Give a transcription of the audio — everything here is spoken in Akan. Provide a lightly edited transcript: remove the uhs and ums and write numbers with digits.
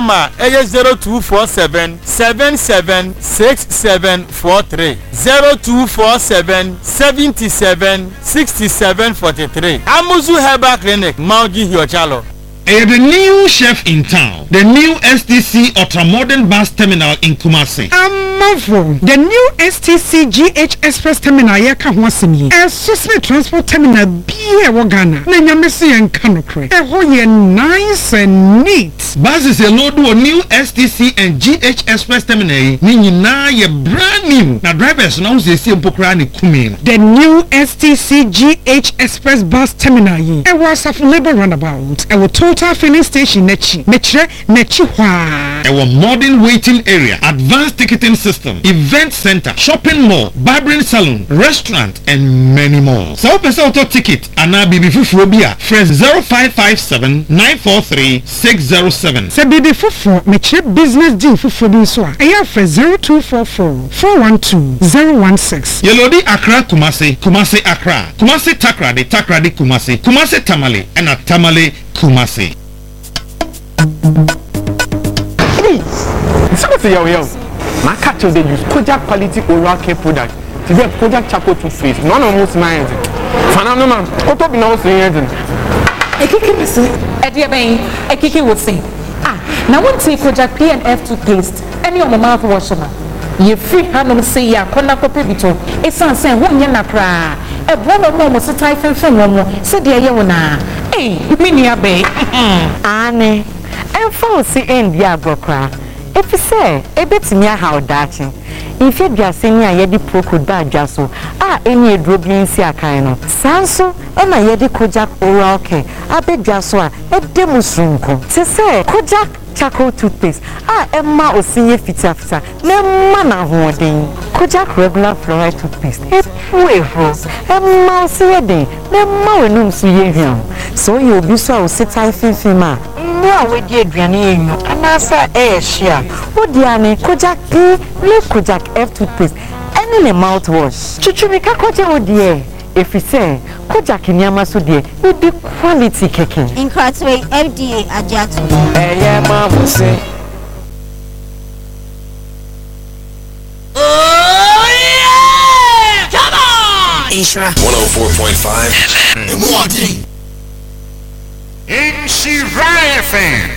number 0247 776743 0247 77 6743. Amuzu Herbal Clinic, Mauji Hiochalo. The new chef in town, the new STC Ultramodern Bus Terminal in Kumasi. The new STC GH Express Terminal yaka hwasemi. Susme Transport Terminal biye wagana. Na nyamesi en kanokre. Ye nice and neat. Buses a load to new STC and GH Express Terminal. Ni nyina ye brand new. Na drivers now say mpokra ni kumi. The new STC GH Express Bus Terminal ye. Was a labor runabout. Total filling station nechi hwa. Our modern waiting area, advanced ticketing system, event center, shopping mall, barbering salon, restaurant, and many more. So person auto ticket and now BB Fufurobia fresh 0557 943 607. Se BB Fufu meche business deal Fufurobi so a ya fresh 0244 412 016. Yelodi Accra Kumasi, Kumasi Accra, Kumasi Takrady, Takrady Kumasi, Kumasi Tamale, and a Tamale Kumasi. Something yo. My cat they use Kojak quality oral care product. Today Kojak charcoal toothpaste. None of most minds. Fanano man, what up in our saying? Ekiki person, Ekiki would say. Now one take Kojak P&F toothpaste. Any of my mouthwash na. Ye free hand say ya kona kope bito. Esan say won ye na kra. E bono mo mo sitai fenfen mo. Se de ye wona. Mini abe. Ane. Enfo si end ya brokra. If you say a bit near how that if you are saying a yedi procure bad jaso, any dropping see a kind of Sanso, and a yedi Kojak oral care, a bit jaso, a demusunko. To say Kojak charcoal toothpaste, Emma or senior fita, no manner hoarding. Kojak regular fluoride toothpaste, a puero, Emma see a day, no more no see him. So you'll be so sit I fima. No, we did Granny, and answer air share. What Diane, Kojak P, no Kojak F toothpaste, and in a mouthwash. Chuchumika Koja, dear. If we say Kojak in Yamasu, dear, would be quality cake. In Crossway, FDA, Ajatu. Yeah, ma will say. Oh, yeah! Come on! Ishra 104.5. Morning. In Shiraya FM.